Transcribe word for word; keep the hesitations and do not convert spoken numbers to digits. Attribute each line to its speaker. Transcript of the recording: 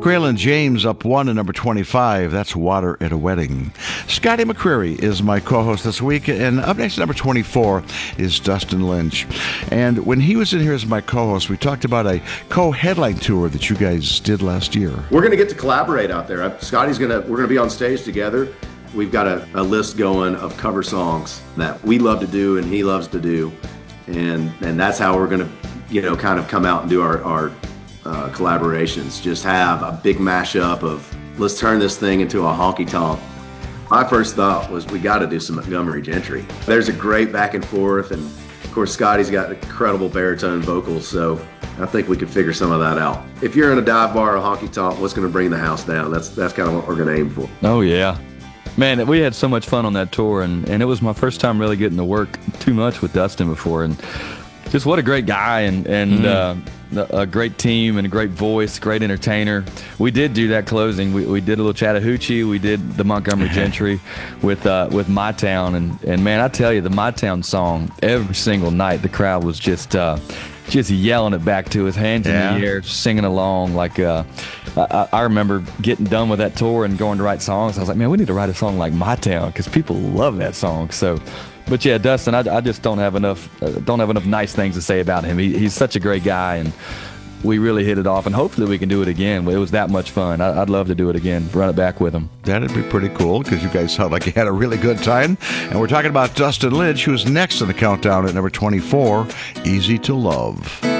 Speaker 1: Graylin James up one at number twenty-five. That's Water at a Wedding. Scotty McCreery is my co-host this week. And up next at number twenty-four is Dustin Lynch. And when he was in here as my co-host, we talked about a co-headline tour that you guys did last year.
Speaker 2: We're going to get to collaborate out there. Scotty's going to, we're going to be on stage together. We've got a, a list going of cover songs that we love to do and he loves to do. And and that's how we're going to, you know, kind of come out and do our, our uh, collaborations. Just have a big mashup of, let's turn this thing into a honky-tonk. My first thought was we got to do some Montgomery Gentry. There's a great back and forth, and of course Scotty's got incredible baritone vocals, so I think we could figure some of that out. If you're in a dive bar or honky-tonk, what's going to bring the house down? That's that's kind of what we're going to aim for.
Speaker 3: Oh, yeah. Man, we had so much fun on that tour, and, and it was my first time really getting to work too much with Dustin before, and just what a great guy, and, and mm-hmm. uh, a great team, and a great voice, great entertainer. We did do that closing. We we did a little Chattahoochee. We did the Montgomery Gentry with uh, with My Town, and, and man, I tell you, the My Town song, every single night, the crowd was just uh, just yelling it back to us, hands yeah. in the air, singing along. Like uh, I, I remember getting done with that tour and going to write songs. I was like, man, we need to write a song like My Town because people love that song. So. But yeah, Dustin, I, I just don't have enough uh, don't have enough nice things to say about him. He, he's such a great guy, and we really hit it off. And hopefully we can do it again. It was that much fun. I, I'd love to do it again. Run it back with him.
Speaker 1: That'd be pretty cool because you guys sound like you had a really good time. And we're talking about Dustin Lynch, who's next on the countdown at number twenty-four, Easy to Love.